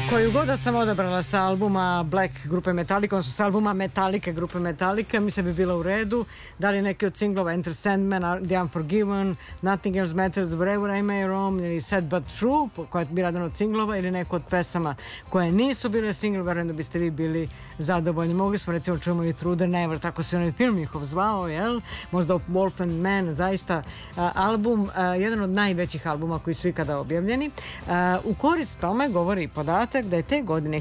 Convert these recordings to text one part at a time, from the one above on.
Koju god da sam odabrala sa albuma Black grupe Metallica, odnosno sa albuma Metallica grupe Metallica, mi se bi bila u redu. Da li neki od singlova Enter Sandman, The Unforgiven, Nothing Else Matters, Wherever I May Roam ili Sad But True, koja je bila jedan od singlova, ili neko od pesama koje nisu bile single, verujem da biste vi bili zadovoljni. Mogli smo recimo čujemo i Through the Never, tako se onaj film njihov zvao, jel? Možda Wolf and Man, zaista album, jedan od najvećih albuma koji su ikada objavljeni. U korist tome govori podatak da je te godine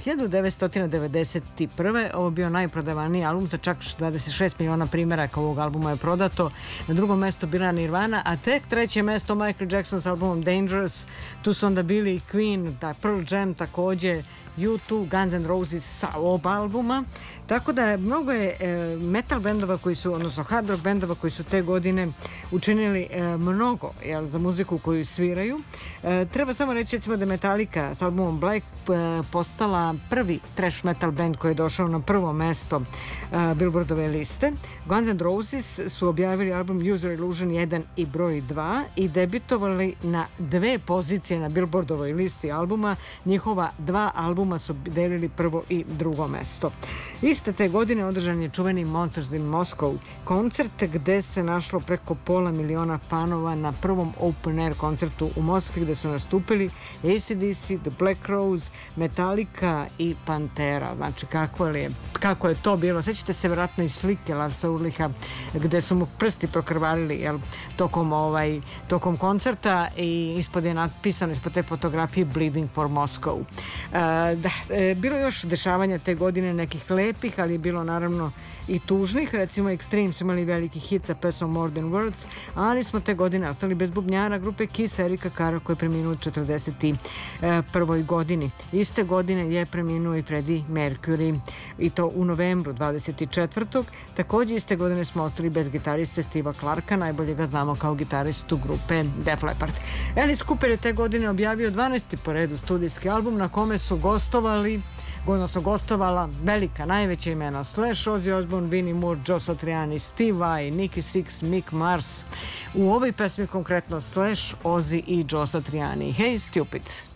1991. ovo bio najprodavaniji album sa čak 26 miliona primjeraka ovog albuma je prodato. Na drugom mjestu bila Nirvana, a tek treće mjesto Michael Jackson s albumom Dangerous. Tu su onda bili Queen, Pearl Jam također, U2, Guns N' Roses sa oba albuma. Tako da mnogo je metal bendova koji su, odnosno hard rock bendova koji su te godine učinili mnogo za muziku koju sviraju. Treba samo reći recimo da Metallica s albumom Black postala prvi thrash metal band koji je došao na prvo mesto Billboardove liste. Guns N' Roses su objavili album User Illusion 1 i broj 2 i debitovali na 2 pozicije na Billboardovoj listi albuma. Njihova 2 albuma su delili prvo i drugo mesto. Iste te godine održan je čuveni Monsters in Moscow koncert gde se našlo preko 500.000 fanova na prvom open air koncertu u Moskvi gde su nastupili AC/DC, The Black Crowes, Metallica i Pantera. Znači kako je to bilo. Sećate se vjerojatno i slike Larsa Ulricha gde su mu prsti prokrvarili tokom koncerta i ispod je napisano ispod te fotografije Bleeding for Moscow. Bilo još dešavanja te godine nekih lepih, ali je bilo naravno i tužnih. Recimo Extreme su imali veliki hit sa pesmom More Than Words, ali smo te godine ostali bez bubnjara grupe Kiss Erika Carra koji je preminuo u 41. godini. Iste godine je preminuo i Freddie Mercury i to u novembru 24. Također iste godine smo ostali bez gitariste Steva Clarka, najbolje ga znamo kao gitaristu grupe Def Leppard. Alice Cooper je te godine objavio 12. po redu studijski album na kome su gostovala velika, najveća imena Slash, Ozzy Osbourne, Vinnie Moore, Joe Satriani, Steve Vai, Nicky Six, Mick Mars. U ovoj pesmi konkretno Slash, Ozzy i Joe Satriani. Hey Stupid!